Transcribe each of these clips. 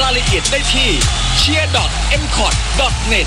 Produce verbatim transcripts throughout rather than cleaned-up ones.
รายละเอียดได้ที่ เชียร์ ดอท เอ็ม คอท ดอท เน็ต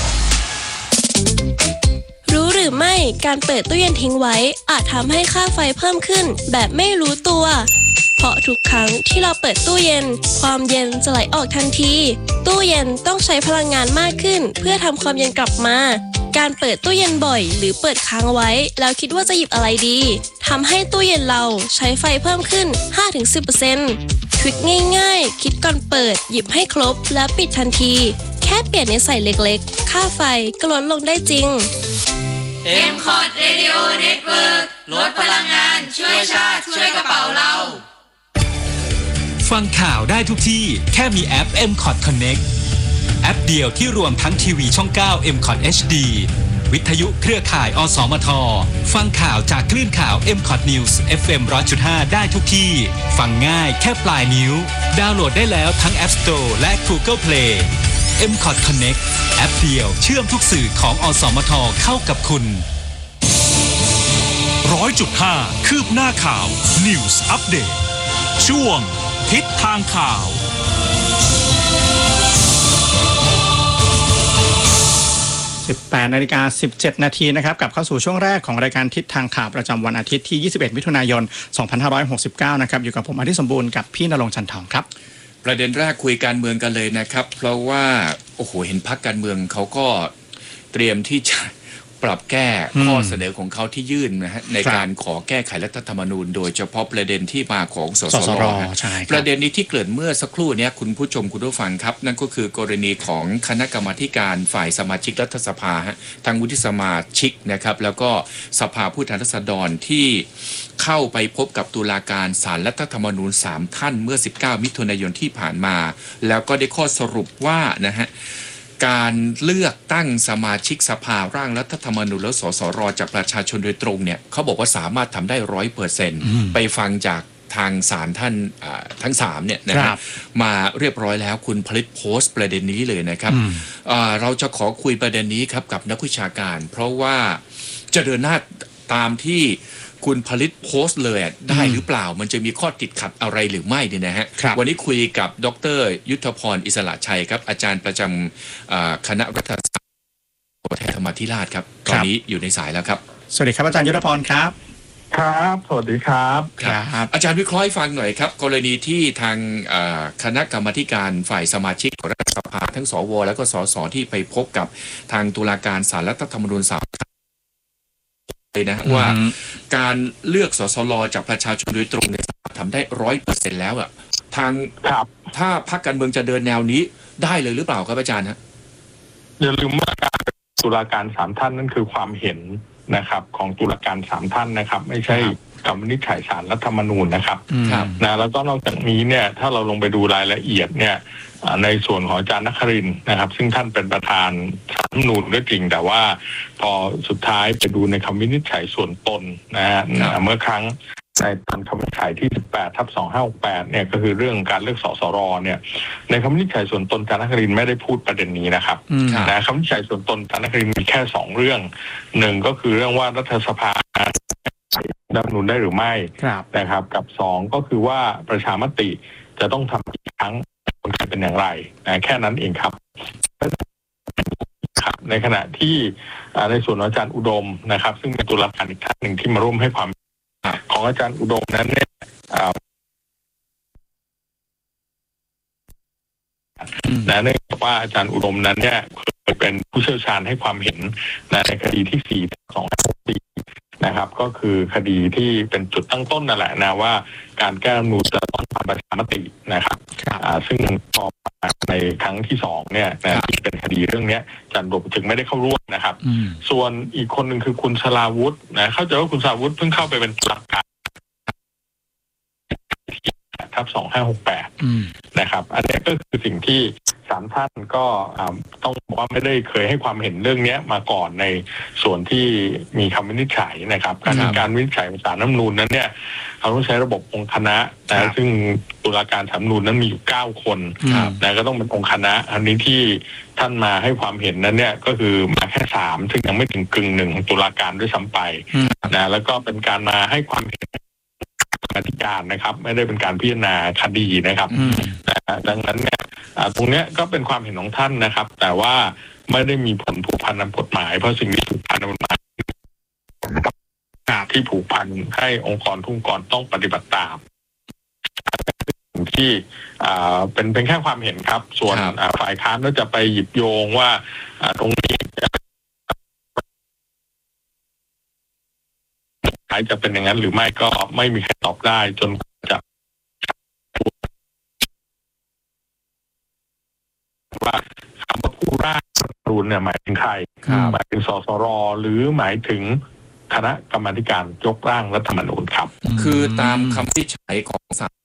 รู้หรือไม่การเปิดตู้เย็นทิ้งไว้อาจทำให้ค่าไฟเพิ่มขึ้นแบบไม่รู้ตัวเพราะทุกครั้งที่เราเปิดตู้เย็นความเย็นจะไหลออกทันทีตู้เย็นต้องใช้พลังงานมากขึ้นเพื่อทำความเย็นกลับมาการเปิดตู้เย็นบ่อยหรือเปิดค้างไว้แล้วคิดว่าจะหยิบอะไรดีทำให้ตู้เย็นเราใช้ไฟเพิ่มขึ้น ห้าถึงสิบเปอร์เซ็นต์ ทริคง่ายๆคิดก่อนเปิดหยิบให้ครบแล้วปิดทันทีแค่เปลี่ยนนิสัยเล็กๆค่าไฟก็ลดลงได้จริงเอ็ม คอท Radio Network ลดพลังงานช่วยชาติช่วยกระเป๋าเราฟังข่าวได้ทุกที่แค่มีแอป เอ็ม คอท Connect แอปเดียวที่รวมทั้งทีวีช่อง เก้า เอ็ม คอท เอช ดี วิทยุเครือข่ายอสมทฟังข่าวจากคลื่นข่าว เอ็ม คอท News เอฟ เอ็ม หนึ่งร้อยจุดห้า ได้ทุกที่ฟังง่ายแค่ปลายนิ้วดาวน์โหลดได้แล้วทั้ง App Store และ Google Play เอ็ม คอท Connect แอปเดียวเชื่อมทุกสื่อของอสมทเข้ากับคุณร้อยจุดห้าคืบหน้าข่าว News Update ช่วงทิศทางข่าวสิบแปดนาฬิกาสิบเจ็ดนาทีนะครับกลับเข้าสู่ช่วงแรกของรายการทิศทางข่าวประจำวันอาทิตย์ที่ยี่สิบเอ็ดมิถุนายนสองพันห้าร้อยหกสิบเก้านะครับอยู่กับผมอาทิตย์สมบูรณ์กับพี่ณรงค์ชันทองครับประเด็นแรกคุยการเมืองกันเลยนะครับเพราะว่าโอ้โหเห็นพรรคการเมืองเขาก็เตรียมที่จะปรับแก้ข้อเสนอของเขาที่ยื่นนะฮะในการขอแก้ไขรัฐธรรมนูญโดยเฉพาะประเด็นที่มาของสสรประเด็นนี้ที่เกิดเมื่อสักครู่นี้คุณผู้ชมคุณผู้ฟังครับนั่นก็คือกรณีของคณะกรรมาการฝ่ายสมาชิกรัฐสภาทางวุฒิสมาชิกนะครับแล้วก็สภาผู้แทนราษฎรที่เข้าไปพบกับตุลาการศาลรัฐธรรมนูญสามท่านเมื่อสิบเก้ามิถุนายนที่ผ่านมาแล้วก็ได้ข้อสรุปว่านะฮะการเลือกตั้งสมาชิกสภาร่างรัฐธรรมนูญและสสรจากประชาชนโดยตรงเนี่ยเขาบอกว่าสามารถทำได้ร้อยเปอร์เซ็นต์ไปฟังจากทางศาลท่านทั้งสามเนี่ยนะครับมาเรียบร้อยแล้วคุณผลิตโพสต์ประเด็นนี้เลยนะครับเราจะขอคุยประเด็นนี้ครับกับนักวิชาการเพราะว่าจะเดินหน้าตามที่คุณผลิตโพสต์เลยได้หรือเปล่ามันจะมีข้อติดขัดอะไรหรือไม่เนี่ยนะฮะวันนี้คุยกับดร.ยุทธพรอิสระชัยครับอาจารย์ประจำคณะรัฐศาสตร์มหาธรรมาธิราชครับตอนนี้อยู่ในสายแล้วครับสวัสดีครับอาจารย์ยุทธพรครับครับสวัสดีครับครับอาจารย์วิเคราะห์ให้ฟังหน่อยครับกรณีที่ทางคณะกรรมาการฝ่ายสมาชิกของรัฐสภาทั้งสวและก็สสที่ไปพบกับทางตุลาการศาลรัฐธรรมนูญสามเลยนะว่าการเลือกสสรจากประชาชนโดยตรงเนี่ยทำได้ร้อยเปอร์เซ็นต์แล้วอ่ะทางถ้าพรรคการเมืองจะเดินแนวนี้ได้เลยหรือเปล่าครับอาจารย์ฮะอย่าลืมว่าการตุลาการสามท่านนั่นคือความเห็นนะครับของตุลาการสามท่านนะครับไม่ใช่คำวินิจฉัยศาลรัฐธรรมนูญนะครับนะแล้วก็นอกจากนี้เนี่ยถ้าเราลงไปดูรายละเอียดเนี่ยในส่วนของอาจารย์นครินทร์นะครับซึ่งท่านเป็นประธานศาลรัฐธรรมนูญด้วยจริงแต่ว่าพอสุดท้ายไปดูในคำวินิจฉัยส่วนตนนะฮะเมื่อครั้งในตอนคำวินิจฉัยที่ สิบแปดทับสองพันห้าร้อยหกสิบแปด เนี่ยก็คือเรื่องการเลือกสสรเนี่ยในคำวินิจฉัยส่วนตนอาจารย์นครินทร์ไม่ได้พูดประเด็นนี้นะครับนะคำวินิจฉัยส่วนตนอาจารย์นครินทร์มีแค่สองเรื่องหนึ่งก็คือเรื่องว่ารัฐสภารัฐธรรมนูญได้หรือไม่นะครับกับสองก็คือว่าประชามติจะต้องทำอีกครั้งผลเป็นอย่างไรนะแค่นั้นเองครับครับในขณะที่ในส่วนของอาจารย์อุดมนะครับซึ่งเป็นตุลาการอีกท่านหนึ่งที่มาร่วมให้ความของอาจารย์อุดมนั้นเนี่ยนะเนื่องจากว่าอาจารย์อุดมนั้นเนี่ยเป็นผู้เชี่ยวชาญให้ความเห็นในคดีที่สี่สองสี่นะครับก็คือคดีที่เป็นจุดตั้งต้นนั่นแหละนะว่าการแก้รัฐธรรมนูญจะต้องทำประชามตินะครับซึ่งพอในครั้งที่สองเนี่ยนะที่เป็นคดีเรื่องนี้อาจารย์อุดมจึงไม่ได้เข้าร่วมนะครับส่วนอีกคนหนึ่งคือคุณชลาวุฒินะเข้าใจว่าคุณชลาวุฒิเพิ่งเข้าไปเป็นตุลาการทับสองห้าหกแปดนะครับอันนี้ก็คือสิ่งที่สามท่านก็ต้องบอกว่าไม่ได้เคยให้ความเห็นเรื่องนี้มาก่อนในส่วนที่มีคำวินิจฉัยนะครับการการวินิจฉัยของศาลรัฐธรรมนูญนั้นเนี่ยเขาต้องใช้ระบบองค์คณะนะซึ่งตุลาการศาลรัฐธรรมนูญนั้นมีอยู่เก้าคนนะก็ต้องเป็นองค์คณะอันนี้ที่ท่านมาให้ความเห็นนั้นเนี่ยก็คือมาแค่สามซึ่งยังไม่ถึงกึ่งหนึ่งของตุลาการด้วยซ้ำไปนะแล้วก็เป็นการมาให้ความเห็นกรรมาธิการนะครับไม่ได้เป็นการพิจารณาคดีนะครับดังนั้นเนี่ยตรงเนี้ยก็เป็นความเห็นของท่านนะครับแต่ว่าไม่ได้มีผลผูกพันทางกฎหมายเพราะสิ่งที่ผูกพันทางกฎหมายที่ผูกพันให้องค์กรทุกองค์กรต้องปฏิบัติตามที่เป็นเป็นแค่ความเห็นครับส่วนฝ่ายค้านก็จะไปหยิบโยงว่าตรงนี้จะเป็นอย่างนั้นหรือไม่ก็ไม่มีใครตอบได้จนจะว่าคำว่าผู้ร่างรัฐธรรมนูญเนี่ยหมายถึงใครหมายถึงสสรหรือหมายถึงคณะกรรมาธิการยกร่างรัฐธรรมนูญครับคือตามคำวินิจฉัยของศาล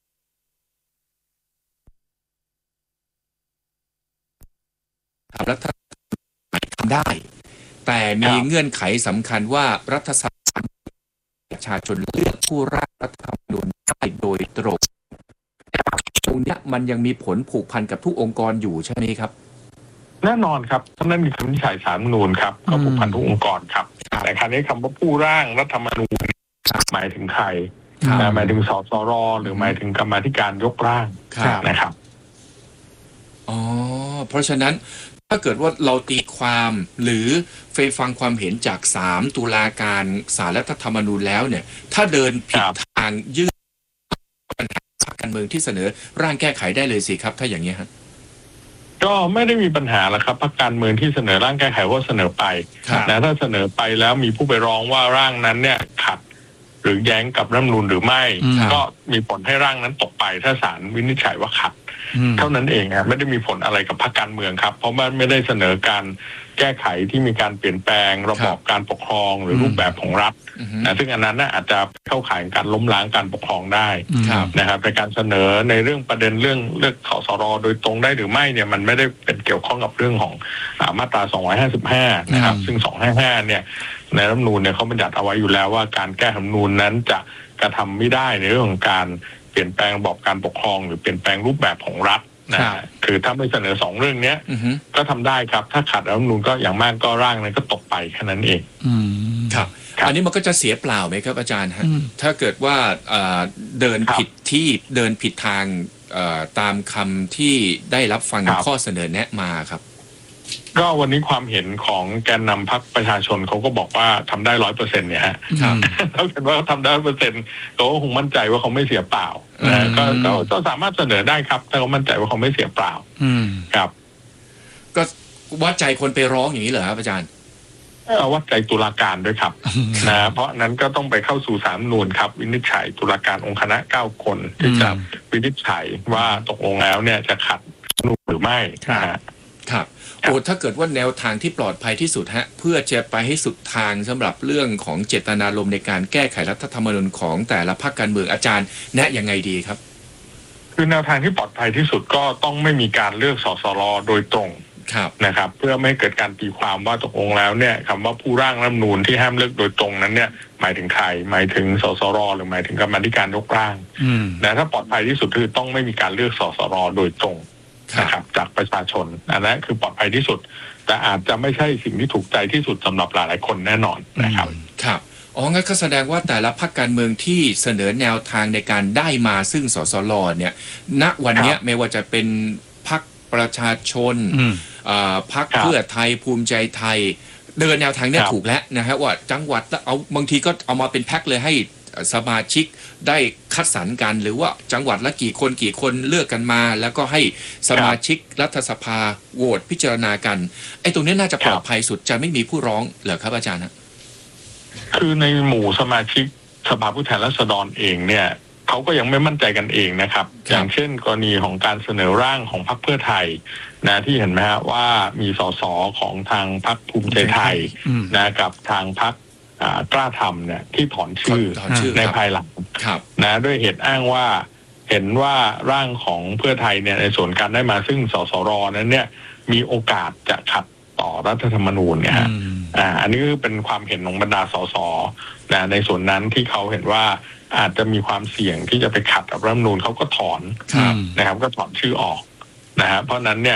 รัฐธรรมนูญทำได้แต่มีเงื่อนไขสำคัญว่ารัฐสภาประชาชนเลือกผู้ร่างรัฐธรรมนูญได้โดยตรงตรงนี้มันยังมีผลผูกพันกับทุกองค์กรอยู่ใช่ไหมครับแน่นอนครับท่านนั้นมีคำวินิจฉัยศาลรัฐธรรมนูญครับก็ผูกพันทุกองค์กรครับแต่คราวนี้คำว่าผู้ร่างรัฐธรรมนูญหมายถึงใครหมายถึงสสรหรือหมายถึงกรรมาธิการยกร่างนะครับอ๋อเพราะฉะนั้นถ้าเกิดว่าเราตีความหรือไปฟังความเห็นจากสามตุลาการศาลรัฐธรรมนูญแล้วเนี่ยถ้าเดินผิดทางยื่นปัญหาการเมืองที่เสนอร่างแก้ไขได้เลยสิครับถ้าอย่างนี้ฮะก็ไม่ได้มีปัญหาแล้วครับพรรคการเมืองที่เสนอร่างแก้ไขว่าเสนอไปนะถ้าเสนอไปแล้วมีผู้ไปร้องว่าร่างนั้นเนี่ยขัดหรือแย้งกับรัฐธรรมนูญหรือไม่ก็มีผลให้ร่างนั้นตกไปถ้าศาลวินิจฉัยว่าขัดเท่านั้นเองครับไม่ได้มีผลอะไรกับพรรคการเมืองครับเพราะมันไม่ได้เสนอการแก้ไขที่มีการเปลี่ยนแปลงระบอบการปกครองหรือรูปแบบของรัฐนะซึ่งอันนั้นน่ะอาจจะเข้าข่ายการล้มล้างการปกครองได้นะครับในการเสนอในเรื่องประเด็นเรื่องเลือกสสรโดยตรงได้หรือไม่เนี่ยมันไม่ได้เป็นเกี่ยวข้องกับเรื่องของมาตราสองร้อยห้าสิบห้านะครับซึ่งสองร้อยห้าสิบห้าเนี่ยในรัฐธรรมนูญเนี่ยเขาบัญญัติเอาไว้อยู่แล้วว่าการแก้รัฐธรรมนูญนั้นจะกระทำไม่ได้ในเรื่องของการเปลี่ยนแปลงระบอบการปกครองหรือเปลี่ยนแปลงรูปแบบของรัฐนะคือถ้าไม่เสนอสองเรื่องนี้ก็ทำได้ครับถ้าขัดรัฐธรรมนูญก็อย่างมากก็ร่างนั้นก็ตกไปแค่นั้นเองครับอันนี้มันก็จะเสียเปล่าไหมครับอาจารย์ฮะถ้าเกิดว่าเดินผิดที่เดินผิดทางตามคำที่ได้รับฟังข้อเสนอแนะมาครับก็วันนี้ความเห็นของแกนนำพรรคประชาชนเขาก็บอกว่าทำได้ร้อยเปอร์เซ็นต์เนี่ยฮะถ้าเกิดว่าทำได้เปอร์เซ็นต์เขาก็คงมั่นใจว่าเขาไม่เสียเปล่านะก็ก็สามารถเสนอได้ครับถ้าเขามั่นใจว่าเขาไม่เสียเปล่าครับก็วัดใจคนไปร้องอย่างนี้เหรอครับอาจารย์เอาวัดใจตุลาการด้วยครับนะเพราะนั้นก็ต้องไปเข้าสู่ศาลรัฐธรรมนูญครับวินิจฉัยตุลาการองค์คณะเก้าคนที่จะวินิจฉัยว่าตกลงแล้วเนี่ยจะขัดรัฐธรรมนูญหรือไม่ครับโอ้ถ้าเกิดว่าแนวทางที่ปลอดภัยที่สุดฮะเพื่อจะไปให้สุดทางสำหรับเรื่องของเจตนารมณ์ในการแก้ไขรัฐธรรมนูญของแต่ละพรรคการเมืองอาจารย์แนะยังไงดีครับคือแนวทางที่ปลอดภัยที่สุดก็ต้องไม่มีการเลือกสสรโดยตรงนะครับเพื่อไม่ให้เกิดการตีความว่าตกลงแล้วเนี่ยคำว่าผู้ร่างรัฐธรรมนูญที่ห้ามเลือกโดยตรงนั้นเนี่ยหมายถึงใครหมายถึงสสรหรือหมายถึงกรรมาธิการยกร่างนะถ้าปลอดภัยที่สุดคือต้องไม่มีการเลือกสสรโดยตรงนะครับจากประชาชนอันนั้นคือปลอดภัยที่สุดแต่อาจจะไม่ใช่สิ่งที่ถูกใจที่สุดสำหรับหลายๆคนแน่นอนนะครับครับอ๋องั้นก็แสดงว่าแต่ละพรรคการเมืองที่เสนอแนวทางในการได้มาซึ่งสสรเนี่ยณวันนี้ไม่ว่าจะเป็นพรรคประชาชนพรรคเพื่อไทยภูมิใจไทยเดินแนวทางนี้ถูกแล้วนะฮะว่าจังหวัดเอาบางทีก็เอามาเป็นแพ็คเลยให้สมาชิกได้คัดสรรกันหรือว่าจังหวัดละกี่คนกี่คนเลือกกันมาแล้วก็ให้สมาชิกรัฐสภาโหวตพิจารณากันไอ้ตรงนี้น่าจะปลอดภัยสุดจะไม่มีผู้ร้องเหรอครับอาจารย์ฮะคือในหมู่สมาชิกสภาผู้แทนราษฎรเองเนี่ยเขาก็ยังไม่มั่นใจกันเองนะครับอย่างเช่นกรณีของการเสนอร่างของพรรคเพื่อไทยนะที่เห็นไหมฮะว่ามีสสของทางพรรคภูมิใจไทยนะกับทางพรรคกล้าทำเนี่ยที่ถอนชื่อในภายหลังนะด้วยเหตุอ้างว่าเห็นว่าร่างของเพื่อไทยเนี่ยในส่วนการได้มาซึ่งสสรนั้นเนี่ยมีโอกาสจะขัดต่อรัฐธรรมนูญเนี่ยฮะอ่าอันนี้คือเป็นความเห็นของบรรดาสสนะในส่วนนั้นที่เขาเห็นว่าอาจจะมีความเสี่ยงที่จะไปขัดกับรัฐธรรมนูญเขาก็ถอนนะครับก็ถอนชื่อออกนะฮะเพราะนั้นเนี่ย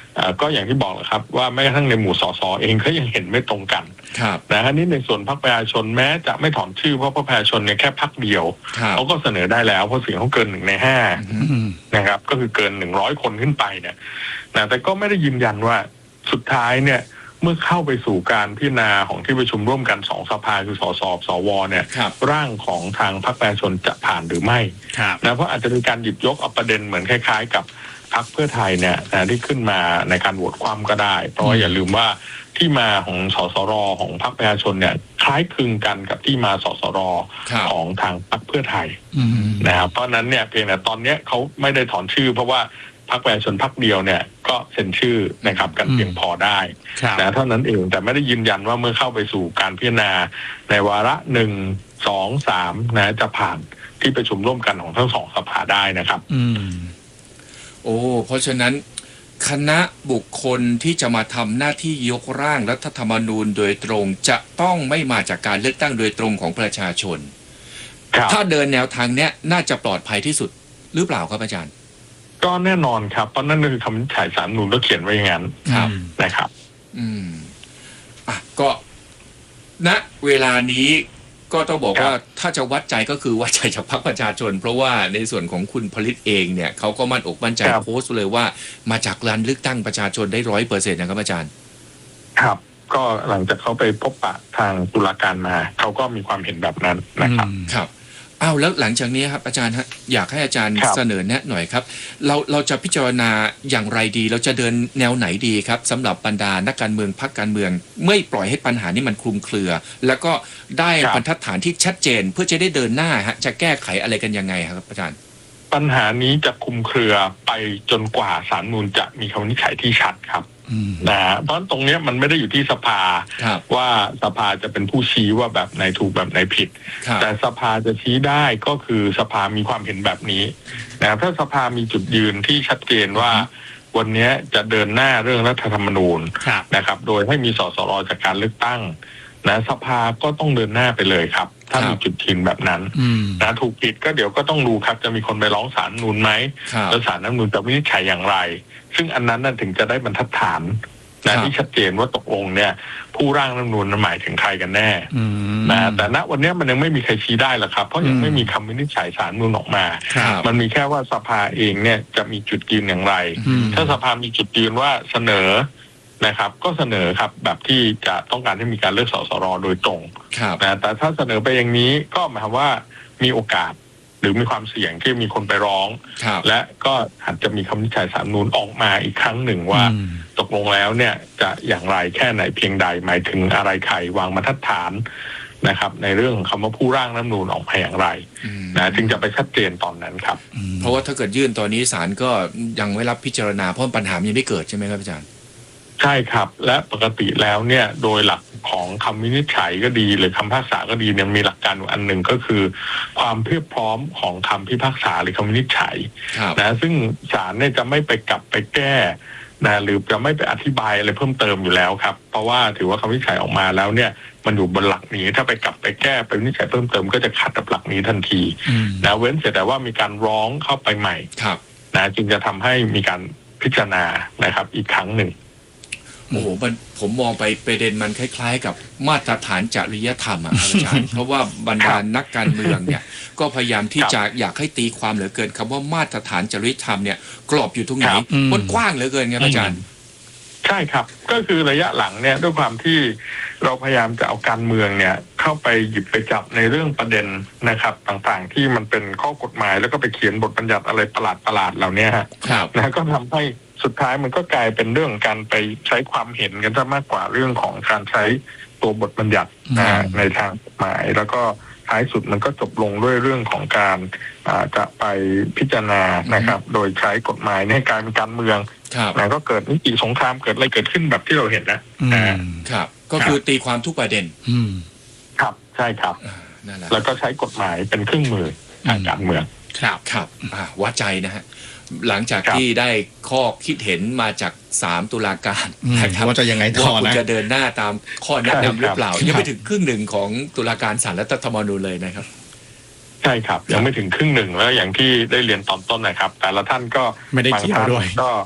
ก็อย่างที่บอกแหละครับว่าแม้กระทั่งในหมู่สสเองก็ยังเห็นไม่ตรงกันนะฮะนี่ในส่วนพรรคประชาชนแม้จะไม่ถอนชื่อเพราะประชาชนเนี่ยแค่พรรคเดียวเขาก็เสนอได้แล้วเพราะเสียงเขาเกินหนึ่งในห้านะครับก็คือเกินหนึ่งร้อยคนขึ้นไปเนี่ยนะแต่ก็ไม่ได้ยืนยันว่าสุดท้ายเนี่ยเมื่อเข้าไปสู่การพิจารณาของที่ประชุมร่วมกันสองสภาคือสสสวเนี่ยร่างของทางพรรคประชาชนจะผ่านหรือไม่นะเพราะอาจจะมีการหยิบยกเอาประเด็นเหมือนคล้ายๆกับพรรคเพื่อไทยเนี่ยที่ขึ้นมาในการโหวตความก็ได้เพราะว่าอย่าลืมว่าที่มาของสสรของพรรคประชาชนเนี่ยคล้ายคลึงกันกับที่มาสสรของทางพรรคเพื่อไทยนะครับเพราะนั้นเนี่ยเพียงแต่ตอนนี้เขาไม่ได้ถอนชื่อเพราะว่าพรรคประชาชนพรรคเดียวเนี่ยก็เซ็นชื่อนะครับกันเพียงพอได้นะเท่านั้นเองแต่ไม่ได้ยืนยันว่าเมื่อเข้าไปสู่การพิจารณาในวาระหนึ่งสองสามนะจะผ่านที่ประชุมร่วมกันของทั้งสองสภาได้นะครับอืมโอ้เพราะฉะนั้นคณะบุคคลที่จะมาทำหน้าที่ยกร่างรัฐธรรมนูญโดยตรงจะต้องไม่มาจากการเลือกตั้งโดยตรงของประชาชนถ้าเดินแนวทางเนี้ยน่าจะปลอดภัยที่สุดหรือเปล่าครับอาจารย์ก็แน่นอนครับเพราะนั่นคือคำวินิจฉัยศาลรัฐธรรมนูญก็เขียนไว้อย่างนั้นนะครับอืมอ่ะก็ณเวลานี้ก็ต้องบอกว่าถ้าจะวัดใจก็คือวัดใจจากพรรคประชาชนเพราะว่าในส่วนของคุณผลิตเองเนี่ยเขาก็มั่นอกมั่นใจโพสต์เลยว่ามาจากการเลือกตั้งประชาชนได้ร้อยเปอร์เซ็นต์นะครับอาจารย์ครับก็หลังจากเขาไปพบปะทางตุลาการมาเขาก็มีความเห็นแบบนั้นนะครับครับอ้าวแล้วหลังจากนี้ครับอาจารย์ฮะอยากให้อาจารย์เสนอแนะหน่อยครับเราเราจะพิจารณาอย่างไรดีเราจะเดินแนวไหนดีครับสำหรับบรรดานักการเมืองพรรคการเมืองไม่ปล่อยให้ปัญหานี้มันคลุมเครือแล้วก็ได้บรรทัดฐานที่ชัดเจนเพื่อจะได้เดินหน้าฮะจะแก้ไขอะไรกันยังไงครับอาจารย์ปัญหานี้จะคลุมเครือไปจนกว่าศาลรัฐธรรมนูญจะมีคำวินิจฉัยที่ชัดครับนะเพราะตรงนี้มันไม่ได้อยู่ที่สภาว่าสภาจะเป็นผู้ชี้ว่าแบบไหนถูกแบบไหนผิดแต่สภาจะชี้ได้ก็คือสภามีความเห็นแบบนี้นะถ้าสภามีจุดยืนที่ชัดเจนว่าวันนี้จะเดินหน้าเรื่องรัฐธรรมนูญนะครับโดยให้มีสสรจากการเลือกตั้งนะสภาก็ต้องเดินหน้าไปเลยครับถ้ามีจุดยืนแบบนั้นนะถูกผิดก็เดี๋ยวก็ต้องดูครับจะมีคนไปร้องศาลรัฐธรรมนูญไหมแล้วศาลรัฐธรรมนูญจะวินิจฉัยอย่างไรซึ่งอันนั้นนั่นถึงจะได้บรรทัดฐานนะที่ชัดเจนว่าตกลงเนี่ยผู้ร่างรัฐธรรมนูญหมายถึงใครกันแน่นะแต่ณวันนี้มันยังไม่มีใครชี้ได้หรอกครับเพราะยังไม่มีคำวินิจฉัยศาลรัฐธรรมนูญออกมามันมีแค่ว่าสภาเองเนี่ยจะมีจุดยืนอย่างไรถ้าสภามีจุดยืนว่าเสนอนะครับก็เสนอครับแบบที่จะต้องการให้มีการเลือกสสรโดยตรงนะแต่ถ้าเสนอไปอย่างนี้ก็หมายความว่ามีโอกาสหรือมีความเสี่ยงที่มีคนไปร้องและก็อาจจะมีคำวินิจฉัยศาลรัฐธรรมนูญออกมาอีกครั้งหนึ่งว่าตกลงแล้วเนี่ยจะอย่างไรแค่ไหนเพียงใดหมายถึงอะไรใครวางบรรทัดฐานนะครับในเรื่องคำว่าผู้ร่างรัฐธรรมนูญออกมาอย่างไรนะจึงจะไปชัดเจนตอนนั้นครับเพราะว่าถ้าเกิดยื่นตอนนี้ศาลก็ยังไม่รับพิจารณาเพราะปัญหายังไม่เกิดใช่ไหมครับอาจารย์ใช่ครับและปกติแล้วเนี่ยโดยหลักของคำวินิจฉัยก็ดีหรือคำพิพากษาก็ดีเนี่ยมีหลักการอันหนึ่งก็คือความเพียบพร้อมของคำพิพากษาหรือคำวินิจฉัยนะซึ่งศาลเนี่ยจะไม่ไปกลับไปแก้นะหรือจะไม่ไปอธิบายอะไรเพิ่มเติมอยู่แล้วครับเพราะว่าถือว่าคำวินิจฉัยออกมาแล้วเนี่ยมันอยู่บนหลักนี้ถ้าไปกลับไปแก้ไปวินิจฉัยเพิ่มเติมก็จะขัดกับหลักนี้ทันทีนะเว้นเสียแต่ว่ามีการร้องเข้าไปใหม่นะจึงจะทำให้มีการพิจารณานะครับอีกครั้งหนึ่งโอ้โหมันผมมองไปประเด็นมันคล้ายๆกับมาตรฐานจริยธรรมอ่ะอาจารย์เพราะว่าบรรดานักการเมืองเนี่ยก็พยายามที่จะอยากให้ตีความเหลือเกินคำว่ามาตรฐานจริยธรรมเนี่ยกรอบอยู่ตรงไหนมันกว้างเหลือเกินไงอาจารย์ใช่ครับก็คือระยะหลังเนี่ยด้วยความที่เราพยายามจะเอาการเมืองเนี่ยเข้าไปหยิบไปจับในเรื่องประเด็นนะครับต่างๆที่มันเป็นข้อกฎหมายแล้วก็ไปเขียนบทบัญญัติอะไรประหลาดๆเหล่านี้ฮะนะก็ทำให้สุดท้ายมันก็กลายเป็นเรื่องการไปใช้ความเห็นกันซะมากกว่าเรื่องของการใช้ตัวบทบัญญัตินะในทางกฎหมายแล้วก็ท้ายสุดมันก็จบลงด้วยเรื่องของการจะไปพิจารณานะครับโดยใช้กฎหมายในการเป็นการเมืองนะก็เกิดนิติสงครามเกิดอะไรเกิดขึ้นแบบที่เราเห็นนะครับก็คือตีความทุกประเด็นครับใช่ครับแล้วก็ใช้กฎหมายเป็นเครื่องมือทางการเมืองครับครับวัดใจนะฮะหลังจากที่ได้ข้อคิดเห็นมาจากสามตุลาการว่าจะยังไงต่อนะว่าจะเดินหน้าตามข้อแนะนำหรือเปล่ายังไม่ถึงครึ่งหนึ่งของตุลาการศาลรัฐธรรมนูญเลยนะครับใช่ครับยังไม่ถึงครึ่งหนึ่งแล้วอย่างที่ได้เรียนตอนต้นนะครับแต่ละท่านก็ไม่ได้เกี่ยวด้วยก็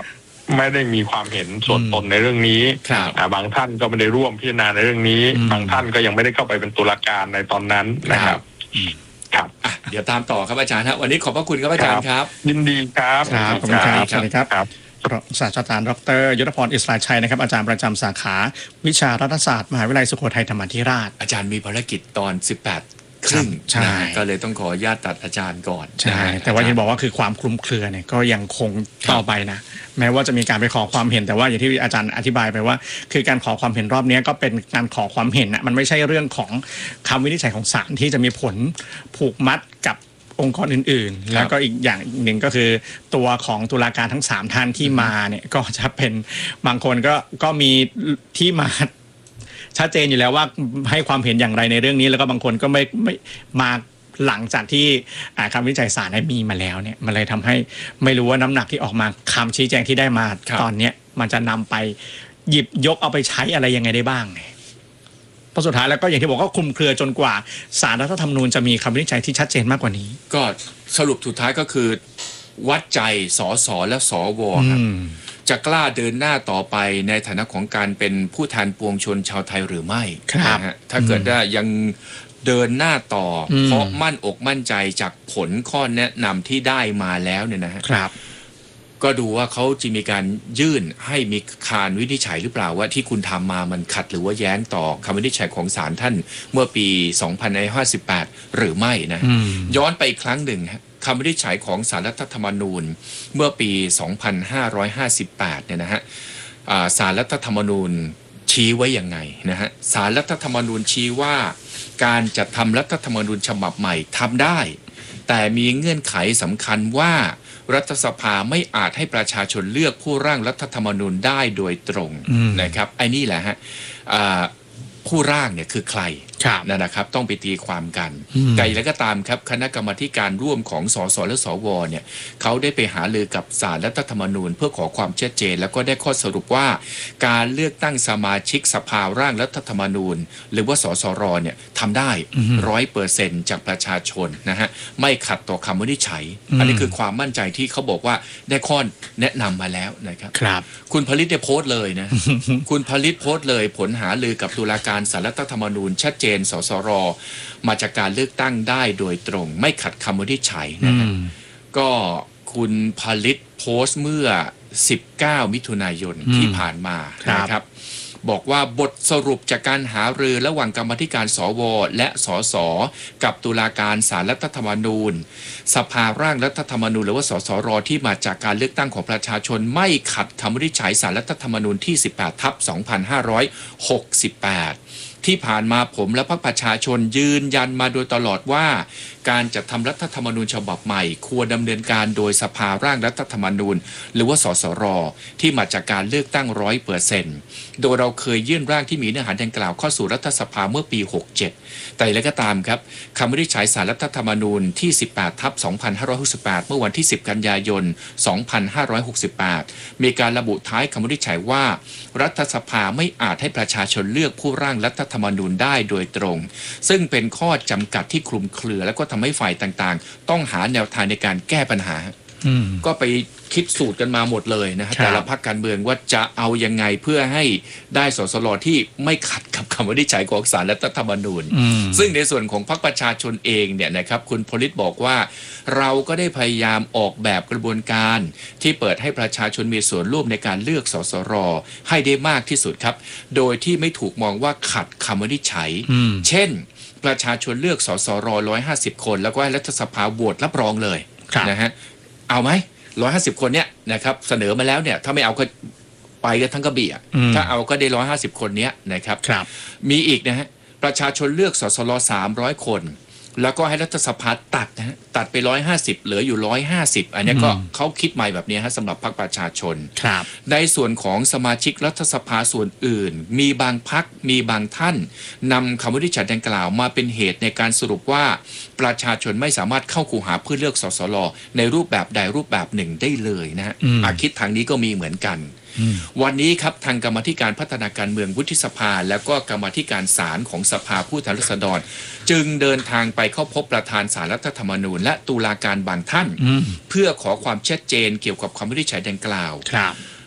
ไม่ได้มีความเห็นส่วนตนในเรื่องนี้บางท่านก็ไม่ได้ร่วมพิจารณาในเรื่องนี้บางท่านก็ยังไม่ได้เข้าไปเป็นตุลาการในตอนนั้นนะครับครับเดี๋ยวตามต่อครับอาจารย์ฮะวันนี้ขอบพระคุณครับอาจารย์ครับยินดีครับขอบคุณครับสวัสดีครับศาสตราจารย์ดรยุทธพรอิสราชัยนะครับอาจารย์ประจำสาขาวิชารัฐศาสตร์มหาวิทยาลัยสุโขทัยธรรมาธิราชอาจารย์มีภารกิจตอนสิบแปดครึ่งก็เลยต้องขออนุญาตตัดอาจารย์ก่อนใช่แต่ว่ายังบอกว่าคือความคลุมเครือเนี่ยก็ยังคงต่อไปนะแม้ว่าจะมีการไปขอความเห็นแต่ว่าอย่างที่อาจารย์อธิบายไปว่าคือการขอความเห็นรอบนี้ก็เป็นการขอความเห็นนะมันไม่ใช่เรื่องของคำวินิจฉัยของศาลที่จะมีผลผูกมัดกับองค์กรอื่นๆแล้วก็อีกอย่างหนึ่งก็คือตัวของตุลาการทั้งสามท่านที่มาเนี่ยก็จะเป็นบางคนก็ก็มีที่มาชัดเจนอยู่แล้วว่าให้ความเห็นอย่างไรในเรื่องนี้แล้วก็บางคนก็ไม่ไม่มาหลังจากที่คำวินิจฉัยศาลได้มีมาแล้วเนี่ยมันเลยทำให้ไม่รู้ว่าน้ำหนักที่ออกมาคำชี้แจงที่ได้มาตอนนี้มันจะนำไปหยิบยกเอาไปใช้อะไรยังไงได้บ้างเพราะสุดท้ายแล้วก็อย่างที่บอกก็คลุมเครือจนกว่าศาลรัฐธรรมนูญจะมีคำวินิจฉัยที่ชัดเจนมากกว่านี้ก็สรุปสุดท้ายก็คือวัดใจสสและสวครับจะกล้าเดินหน้าต่อไปในฐานะของการเป็นผู้แทนปวงชนชาวไทยหรือไม่นะฮะถ้าเกิดได้ยังเดินหน้าต่อเพราะมั่นอกมั่นใจจากผลข้อแนะนำที่ได้มาแล้วเนี่ยนะฮะก็ดูว่าเขาจะมีการยื่นให้มีคานวินิจฉัยหรือเปล่าว่าที่คุณทำมามันขัดหรือว่าแย้งต่อคำวินิจฉัยของศาลท่านเมื่อปีสองพันห้าสิบแปดหรือไม่นะย้อนไปอีกครั้งหนึ่งคำวินิจฉัยของศาลรัฐธรรมนูญเมื่อปีสองพันห้าร้อยห้าสิบแปดเนี่ยนะฮะศาลรัฐธรรมนูญชี้ไว้ยังไงนะฮะศาลรัฐธรรมนูญชี้ว่าการจัดทำรัฐธรรมนูญฉบับใหม่ทำได้แต่มีเงื่อนไขสำคัญว่ารัฐสภาไม่อาจให้ประชาชนเลือกผู้ร่างรัฐธรรมนูญได้โดยตรงนะครับไอ้นี่แหละฮะผู้ร่างเนี่ยคือใครนั่นนะครับต้องไปตีความกันไกลแล้วก็ตามครับคณะกรรมาการร่วมของสสและสวเนี่ยเขาได้ไปหารือกับศาลรัฐธรรมนูญเพื่อขอความชัดเจนแล้วก็ได้ข้อสรุปว่าการเลือกตั้งสมาชิกสภาร่างรัฐธรรมนูญหรือว่าสสรเนี่ยทำได้ร้อยเปอร์เซ็นต์จากประชาชนนะฮะไม่ขัดต่อคำวินิจฉัยอันนี้คือความมั่นใจที่เขาบอกว่าได้ข้อแนะนำมาแล้วนะครับครับคุณผลิตได้โพสต์เลยนะคุณผลิตโพสต์เลยผลหารือกับตุลาการศาลรัฐธรรมนูญชัดเจนสสรมาจากการเลือกตั้งได้โดยตรงไม่ขัดคำวินิจฉัยนะฮะก็คุณผลิตโพสต์เมื่อสิบเก้ามิถุนายนที่ผ่านมานะครับบอกว่าบทสรุปจากการหารือระหว่างกรรมาธิการสวและสสกับตุลาการศาลรัฐธรรมนูญสภาร่างรัฐธรรมนูญหรือว่าสสรที่มาจากการเลือกตั้งของประชาชนไม่ขัดคำวินิจฉัยศาลรัฐธรรมนูญที่สิบแปดทับสองพันห้าร้อยหกสิบแปดที่ผ่านมาผมและพรรคประชาชนยืนยันมาโดยตลอดว่าการจัดทำรัฐธรรมนูญฉบับใหม่ควรดำเนินการโดยสภาร่างรัฐธรรมนูญหรือว่าสสรที่มาจากการเลือกตั้ง ร้อยเปอร์เซ็นต์ โดยเราเคยยื่นร่างที่มีเนื้อหาดังกล่าวเข้าสู่รัฐสภาเมื่อปีหกเจ็ดแต่แล้วก็ตามครับคำวินิจฉัยศาลรัฐธรรมนูญที่สิบแปดทับสองพันห้าร้อยหกสิบแปดเมื่อวันที่สิบกันยายนสองพันห้าร้อยหกสิบแปดมีการระบุท้ายคำวินิจฉัยว่ารัฐสภาไม่อาจให้ประชาชนเลือกผู้ร่างรัฐธรรมนูญได้โดยตรงซึ่งเป็นข้อจำกัดที่คลุมเครือและก็ทำให้ฝ่ายต่างๆต้องหาแนวทางในการแก้ปัญหาก็ไปคิดสูตรกันมาหมดเลยนะแต่ละพรรคการเมืองว่าจะเอายังไงเพื่อให้ได้สสรที่ไม่ขัดกับคำวินิจฉัยของศาลรัฐธรรมนูญซึ่งในส่วนของพรรคประชาชนเองเนี่ยนะครับคุณพลิตบอกว่าเราก็ได้พยายามออกแบบกระบวนการที่เปิดให้ประชาชนมีส่วนร่วมในการเลือกสสรให้ได้มากที่สุดครับโดยที่ไม่ถูกมองว่าขัดคำวินิจฉัยเช่นประชาชนเลือกสสรหนึ่งร้อยห้าสิบคนแล้วก็ให้รัฐสภาโหวตรับรองเลยนะฮะเอาไหมหนึ่งร้อยห้าสิบคนเนี้ยนะครับเสนอมาแล้วเนี่ยถ้าไม่เอาก็ไปกันทั้งกระบี่ถ้าเอาก็ได้หนึ่งร้อยห้าสิบคนเนี้ยนะครับมีอีกนะฮะประชาชนเลือกสสรสามร้อยคนแล้วก็ให้รัฐสภาตัดนะฮะตัดไปหนึ่งร้อยห้าสิบเหลืออยู่หนึ่งร้อยห้าสิบอันนี้ก็เขาคิดใหม่แบบนี้ฮะสำหรับพรรคประชาชนในส่วนของสมาชิกรัฐสภาส่วนอื่นมีบางพรรคมีบางท่านนำคำวินิจฉัยดังกล่าวมาเป็นเหตุในการสรุปว่าประชาชนไม่สามารถเข้าคูหาเพื่อเลือกสสรในรูปแบบใดรูปแบบหนึ่งได้เลยนะฮะอาคิดทางนี้ก็มีเหมือนกันวันนี้ครับทางกรรมาธิการพัฒนาการเมืองวุฒิสภาแล้วก็กรรมาธิการศาลของสภาผู้แทนราษฎรจึงเดินทางไปเข้าพบประธานศาลรัฐธรรมนูญและตุลาการบางท่านเพื่อขอความชัดเจนเกี่ยวกับคำวินิจฉัยดังกล่าว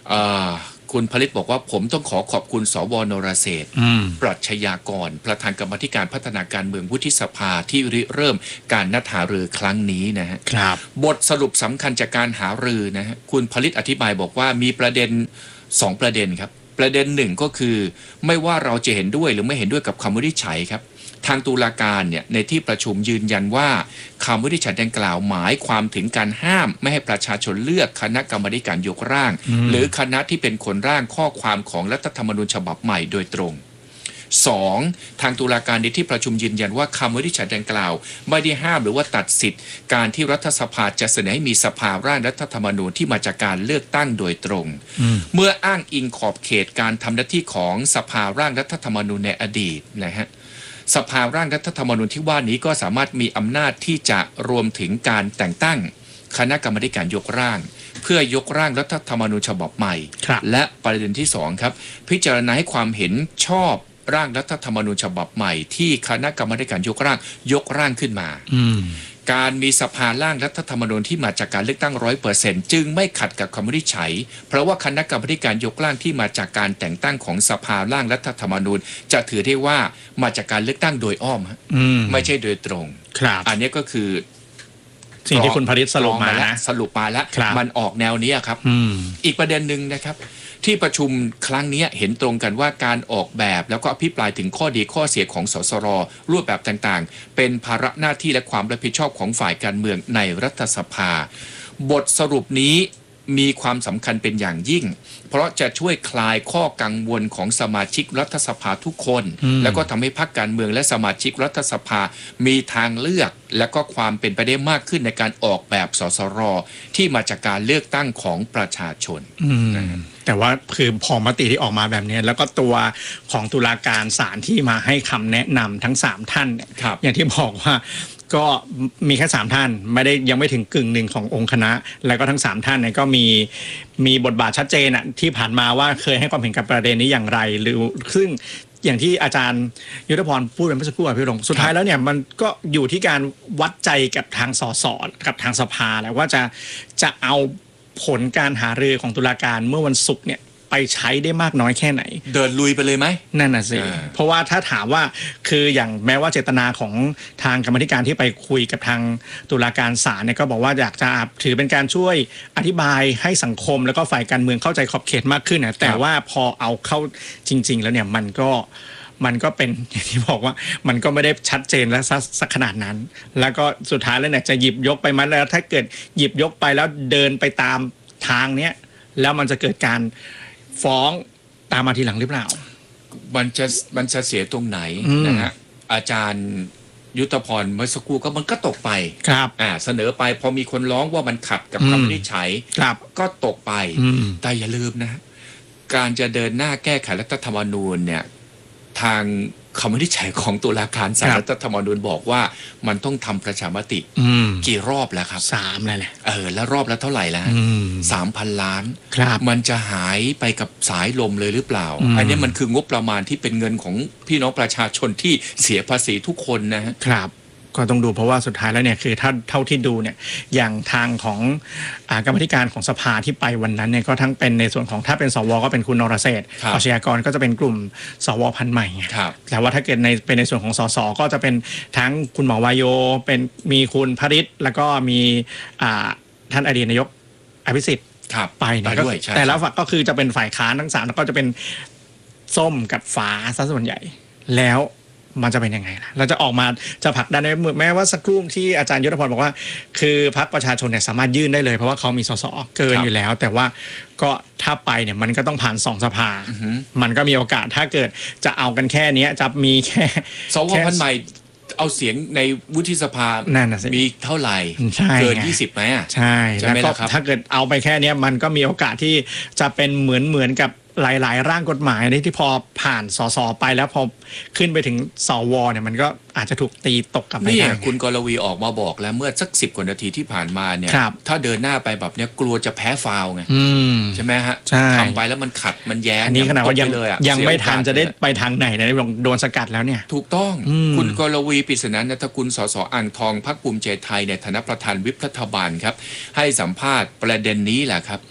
คุณผลิตบอกว่าผมต้องขอขอบคุณสวนรเศรษฐ์ปรัชญากรประธานกรรมธิการพัฒนาการเมืองวุฒิสภาที่ริเริ่มการนัดหารือครั้งนี้นะฮะบทสรุปสำคัญจากการหารือนะฮะคุณผลิตอธิบายบอกว่ามีประเด็นสองประเด็นครับประเด็นหนึ่งก็คือไม่ว่าเราจะเห็นด้วยหรือไม่เห็นด้วยกับคำวินิจฉัยครับทางตุลาการเนี่ยในที่ประชุมยืนยันว่าคำวินิจฉัยดังกล่าวหมายความถึงการห้ามไม่ให้ประชาชนเลือกคณะกรรมาการยกร่างหรือคณะที่เป็นคนร่างข้อความของรัฐธรรมนูญฉบับใหม่โดยตรงสองทางตุลาการในที่ประชุมยืนยันว่าคำวินิจฉัยดังกล่าวไม่ได้ห้ามหรือว่าตัดสิทธิ์การที่รัฐสภาจะเสนอให้มีสภาร่างรัฐธรรมนูญที่มาจากการเลือกตั้งโดยตรงเมื่ออ้างอิงขอบเขตการทำหน้าที่ของสภาร่างรัฐธรรมนูญในอดีตนะฮะสภาร่างรัฐธรรมนูญที่ว่านี้ก็สามารถมีอำนาจที่จะรวมถึงการแต่งตั้งคณะกรรมาการยกร่างเพื่อยกร่างรัฐธรรมนูญฉบับใหม่และประเด็นที่สองครับพิจารณาให้ความเห็นชอบร่างรัฐธรรมนูญฉบับใหม่ที่คณะกรรมาการยกร่างยกร่างขึ้นมาการมีสภาร่างรัฐธรรมนูญที่มาจากการเลือกตั้ง ร้อยเปอร์เซ็นต์ จึงไม่ขัดกับคำวินิจฉัยเพราะว่าคณะกรรมาการยกร่างที่มาจากการแต่งตั้งของสภาร่างรัฐธรรมนูญจะถือได้ว่ามาจากการเลือกตั้งโดยอ้อมไม่ใช่โดยตรงอันนี้ก็คือสิ่งที่คุณผลิตสรุปมาแล้วสรุปมาแล้วมันออกแนวนี้ครับอีกประเด็นหนึ่งนะครับที่ประชุมครั้งนี้เห็นตรงกันว่าการออกแบบแล้วก็อภิปรายถึงข้อดีข้อเสียของสสรรูปแบบต่างๆเป็นภาระหน้าที่และความรับผิดชอบของฝ่ายการเมืองในรัฐสภาบทสรุปนี้มีความสำคัญเป็นอย่างยิ่งเพราะจะช่วยคลายข้อกังวลของสมาชิกรัฐสภาทุกคนแล้วก็ทำให้พรรคการเมืองและสมาชิกรัฐสภามีทางเลือกและก็ความเป็นไปได้มากขึ้นในการออกแบบสสรที่มาจากการเลือกตั้งของประชาชนแต่ว่าคือพอมติที่ออกมาแบบนี้แล้วก็ตัวของตุลาการศาลที่มาให้คำแนะนำทั้งสามท่านอย่างที่บอกว่าก็มีแค่สามท่านไม่ได้ยังไม่ถึงกึ่งหนึ่งขององค์คณะแล้วก็ทั้งสามท่านเนี่ยก็มีมีบทบาทชัดเจนอ่ะที่ผ่านมาว่าเคยให้ความเห็นกับประเด็นนี้อย่างไรหรือซึ่งอย่างที่อาจารย์ยุทธพรพูดเป็นเมื่อสักครู่พี่รงสุดท้ายแล้วเนี่ยมันก็อยู่ที่การวัดใจกับทางสสกับทางสภาแล้วว่าจะจะเอาผลการหารือของตุลาการเมื่อวันศุกร์เนี่ยไปใช้ได้มากน้อยแค่ไหนเดินลุยไปเลยไหมนั่นน่ะสิเพราะว่าถ้าถามว่าคืออย่างแม้ว่าเจตนาของทางกรรมธิการที่ไปคุยกับทางตุลาการศาลเนี่ยก็บอกว่าอยากจะถือเป็นการช่วยอธิบายให้สังคมแล้วก็ฝ่ายการเมืองเข้าใจขอบเขตมากขึ้นนะแต่ว่าพอเอาเข้าจริงๆแล้วเนี่ยมันก็มันก็เป็นอย่างที่บอกว่ามันก็ไม่ได้ชัดเจนและสักขนาดนั้นแล้วก็สุดท้ายแล้วเนี่ยจะหยิบยกไปมันแล้วถ้าเกิดหยิบยกไปแล้วเดินไปตามทางเนี้ยแล้วมันจะเกิดการฟ้องตามมาทีหลังหรือเปล่ามันจะมันจะเสียตรงไหนนะฮะอาจารย์ยุทธพรเมื่อสักครู่ก็มันก็ตกไปครับอ่าเสนอไปพอมีคนร้องว่ามันขัดกับคำวินิจฉัยก็ตกไปแต่อย่าลืมนะการจะเดินหน้าแก้ไขรัฐธรรมนูญเนี่ยทางคำวินิจฉัยของตุลาการศาลรัฐธรรมนูญบอกว่ามันต้องทำประชามติกี่รอบแล้วครับสามแล้วแหละเออแล้วรอบแล้วเท่าไหร่แล้วสามพันล้านมันจะหายไปกับสายลมเลยหรือเปล่าอันนี้มันคืองบประมาณที่เป็นเงินของพี่น้องประชาชนที่เสียภาษีทุกคนนะฮะครับก็ต้องดูเพราะว่าสุดท้ายแล้วเนี่ยคือถ้าเท่าที่ดูเนี่ยอย่างทางของกรรมธิการของสภาที่ไปวันนั้นเนี่ยก็ทั้งเป็นในส่วนของถ้าเป็นสวก็เป็นคุณนรเศรษฐ์อาชญากรก็จะเป็นกลุ่มสวพันธุ์ใหม่แต่ว่าถ้าเกิดในเป็นในส่วนของสสก็จะเป็นทั้งคุณหมอวายโยเป็นมีคุณพริษแล้วก็มีท่านอดีตนายกอภิสิทธิ์ไปนะแต่แล้วฝักก็คือจะเป็นฝ่ายค้านทั้งสามแล้วก็จะเป็นส้มกับฟ้าซะส่วนใหญ่แล้วมันจะเป็นยังไงล่ะเราจะออกมาจะผลักดันได้แม้ว่าสักครู่ที่อาจารย์ยุทธพรบอกว่าคือพรรคประชาชนเนี่ยสามารถยื่นได้เลยเพราะว่าเขามีสสเกินอยู่แล้วแต่ว่าก็ถ้าไปเนี่ยมันก็ต้องผ่านสองสภามันก็มีโอกาสถ้าเกิดจะเอากันแค่นี้จะมีแค่สวพันธุ์ใหม่เอาเสียงในวุฒิสภามีเท่าไหร่เกินยี่สิบไหมอ่ะใช่แล้วก็ถ้าเกิดเอาไปแค่นี้มันก็มีโอกาสที่จะเป็นเหมือนเหมือนกับหลายๆร่างกฎหมายที่พอผ่านสสไปแล้วพอขึ้นไปถึงสวเนี่ยมันก็อาจจะถูกตีตกกลับไปนี่คุณกรวีออกมาบอกแล้วเมื่อสักสิบกว่านาทีที่ผ่านมาเนี่ยถ้าเดินหน้าไปแบบเนี้ยกลัวจะแพ้ฟาวไงใช่ไหมฮะทำไปแล้วมันขัดมันแย้งนี่ขนาดว่ายังยังไม่ทันจะได้ไปทางไหนนะโดนสกัดแล้วเนี่ยถูกต้องคุณกรวีปริศนานันทกุลสสอ่างทองพรรคภูมิใจไทยในฐานะประธานวิปรัฐบาลครับให้สัมภาษณ์ประเด็นนี้แหละครับ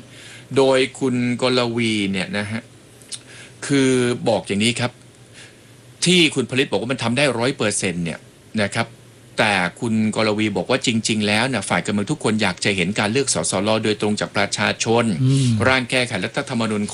โดยคุณกลวีเนี่ยนะฮะคือบอกอย่างนี้ครับที่คุณผลิตบอกว่ามันทำได้ร้อยเปอร์เซ็นต์เนี่ยนะครับแต่คุณกลวีบอกว่าจริงๆแล้วเนี่ยฝ่ายการเมืองทุกคนอยากจะเห็นการเลือกสสรโดยตรงจากประชาชนร่างแก้ไขรัฐธรรมนูญ